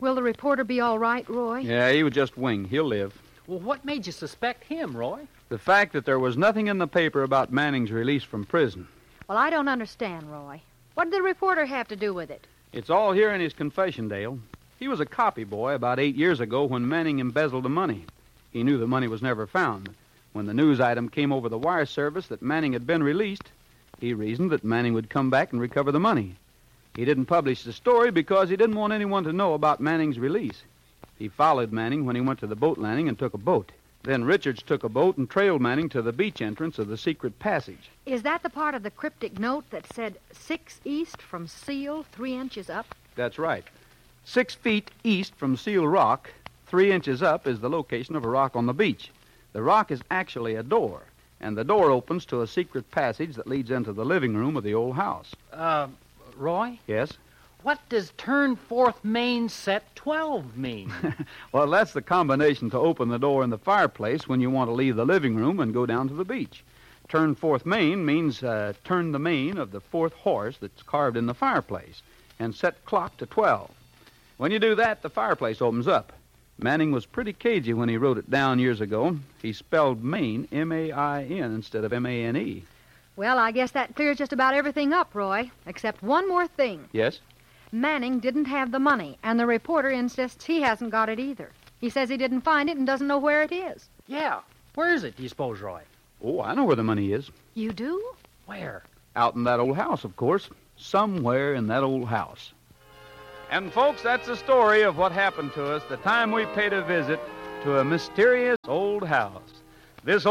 Will the reporter be all right, Roy? Yeah, he was just winged. He'll live. Well, what made you suspect him, Roy? The fact that there was nothing in the paper about Manning's release from prison. Well, I don't understand, Roy. What did the reporter have to do with it? It's all here in his confession, Dale. He was a copy boy about 8 years ago when Manning embezzled the money. He knew the money was never found. When the news item came over the wire service that Manning had been released, he reasoned that Manning would come back and recover the money. He didn't publish the story because he didn't want anyone to know about Manning's release. He followed Manning when he went to the boat landing and took a boat. Then Richards took a boat and trailed Manning to the beach entrance of the secret passage. Is that the part of the cryptic note that said 6 east from Seal, 3 inches up? That's right. 6 feet east from Seal Rock, 3 inches up, is the location of a rock on the beach. The rock is actually a door, and the door opens to a secret passage that leads into the living room of the old house. Roy? Yes? What does turn fourth main set 12 mean? Well, that's the combination to open the door in the fireplace when you want to leave the living room and go down to the beach. Turn fourth main means turn the mane of the fourth horse that's carved in the fireplace and set clock to 12. When you do that, the fireplace opens up. Manning was pretty cagey when he wrote it down years ago. He spelled Maine, M-A-I-N, instead of M-A-N-E. Well, I guess that clears just about everything up, Roy, except one more thing. Yes? Manning didn't have the money, and the reporter insists he hasn't got it either. He says he didn't find it and doesn't know where it is. Yeah. Where is it, do you suppose, Roy? Oh, I know where the money is. You do? Where? Out in that old house, of course. Somewhere in that old house. And, folks, that's the story of what happened to us the time we paid a visit to a mysterious old house. This